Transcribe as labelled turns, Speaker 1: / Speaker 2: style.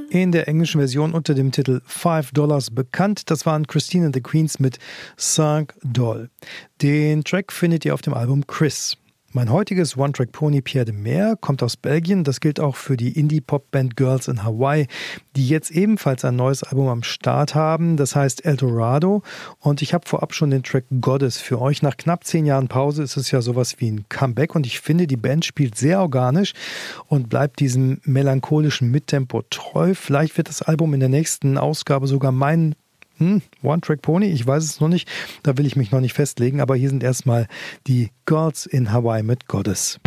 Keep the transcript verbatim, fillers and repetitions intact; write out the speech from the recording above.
Speaker 1: in der englischen Version unter dem Titel Five Dollars bekannt. Das waren Christine and the Queens mit Cinq Doll. Den Track findet ihr auf dem Album Chris. Mein heutiges One-Track-Pony Pierre de Meer kommt aus Belgien. Das gilt auch für die Indie-Pop-Band Girls in Hawaii, die jetzt ebenfalls ein neues Album am Start haben. Das heißt El Dorado. Und ich habe vorab schon den Track Goddess für euch. Nach knapp zehn Jahren Pause ist es ja sowas wie ein Comeback. Und ich finde, die Band spielt sehr organisch und bleibt diesem melancholischen Mittempo treu. Vielleicht wird das Album in der nächsten Ausgabe sogar mein Hm, One-Track-Pony, ich weiß es noch nicht, da will ich mich noch nicht festlegen, aber hier sind erstmal die Girls in Hawaii mit Goddess.